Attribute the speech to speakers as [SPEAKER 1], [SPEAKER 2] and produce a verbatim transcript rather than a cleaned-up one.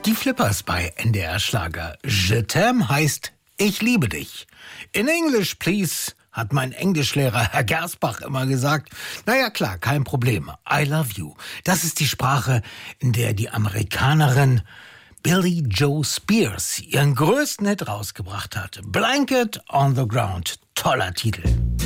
[SPEAKER 1] Die Flippers bei N D R Schlager. Je t'aime heißt Ich liebe dich. In English, please, hat mein Englischlehrer Herr Gersbach immer gesagt. Naja, klar, kein Problem. I love you. Das ist die Sprache, in der die Amerikanerin Billie Joe Spears ihren größten Hit rausgebracht hat. Blanket on the Ground. Toller Titel.